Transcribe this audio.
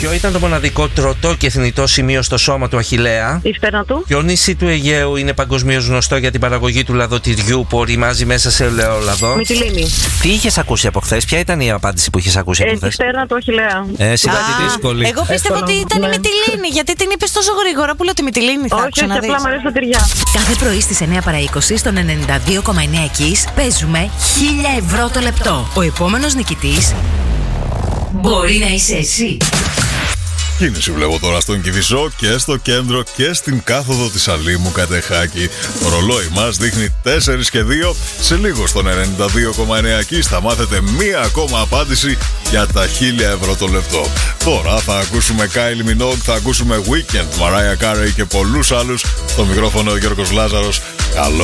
Ποιο ήταν το μοναδικό τροτό και θνητό σημείο στο σώμα του Αχιλλέα? Η στέρνα του. Ποιο νησί του Αιγαίου είναι παγκοσμίως γνωστό για την παραγωγή του λαδοτυριού που οριμάζει μέσα σε ελαιόλαδο? Μυτιλήνη. Τι είχες ακούσει από χθες? Ποια ήταν η απάντηση που είχες ακούσει από Τη χθες? στέρνα του Αχιλλέα. Σιγά τη δύσκολη. Εγώ πίστευα ότι ήταν η Μυτιλήνη. Γιατί την είπες τόσο γρήγορα που λέω τη Μυτιλήνη θα άκουσα να δεις. Απλά μου αρέσει τα τυριά. Κάθε πρωί στις 9 παρά 20 στον 92,9 Kiss παίζουμε 1.000 ευρώ το λεπτό. Ο επόμενος νικητής μπορεί να είσαι εσύ. Κίνηση βλέπω τώρα στον Κηφισό και στο κέντρο και στην κάθοδο της Αλήμου Κατεχάκη. Το ρολόι μας δείχνει 4 και 2. Σε λίγο στον 92,9 Kiss θα μάθετε μία ακόμα απάντηση για τα 1.000 ευρώ το λεπτό. Τώρα θα ακούσουμε Kylie Minogue, θα ακούσουμε Weekend, Mariah Carey και πολλούς άλλους. Στο μικρόφωνο ο Γιώργος Λάζαρος. Καλό